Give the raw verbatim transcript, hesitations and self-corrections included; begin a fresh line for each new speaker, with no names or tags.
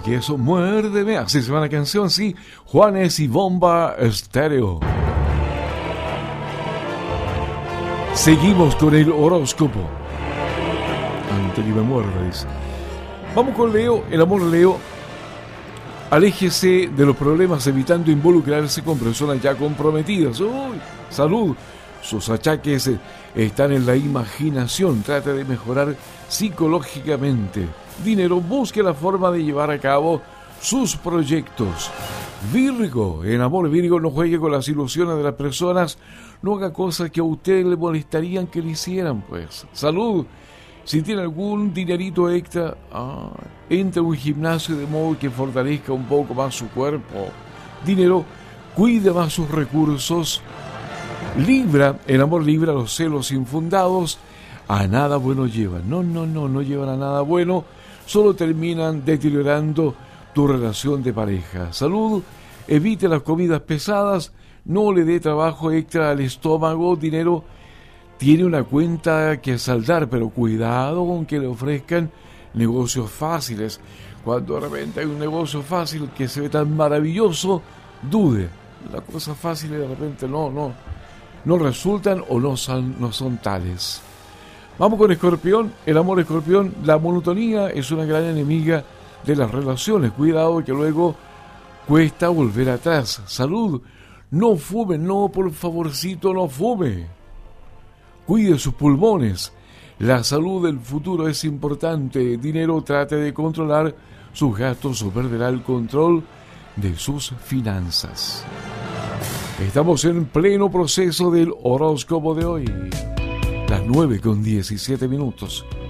porque eso muérdeme. Así se llama la canción, sí. Juanes y Bomba Estéreo. Seguimos con el horóscopo. Antes que me muerda, dice. Vamos con Leo. El amor, Leo. Aléjese de los problemas evitando involucrarse con personas ya comprometidas. Uy, salud. Sus achaques están en la imaginación. Trate de mejorar psicológicamente. Dinero, busque la forma de llevar a cabo sus proyectos. Virgo, en amor, Virgo, no juegue con las ilusiones de las personas. No haga cosas que a usted le molestarían que le hicieran, pues. Salud. Si tiene algún dinerito extra, ah, entre a un gimnasio de modo que fortalezca un poco más su cuerpo. Dinero, cuide más sus recursos. Libra, el amor, Libra, los celos infundados a nada bueno llevan. No, no, no, no llevan a nada bueno. Solo terminan deteriorando tu relación de pareja. Salud, evite las comidas pesadas. No le dé trabajo extra al estómago. Dinero, tiene una cuenta que saldar, pero cuidado con que le ofrezcan negocios fáciles. Cuando de repente hay un negocio fácil que se ve tan maravilloso, dude. Las cosas fáciles de repente no, no, no resultan o no son, no son tales. Vamos con Escorpión. El amor, Escorpión. La monotonía es una gran enemiga de las relaciones. Cuidado que luego cuesta volver atrás. Salud. No fume, no, por favorcito, no fume. Cuide sus pulmones. La salud del futuro es importante. Dinero, trate de controlar sus gastos o perderá el control de sus finanzas. Estamos en pleno proceso del horóscopo de hoy. Las nueve con diecisiete minutos.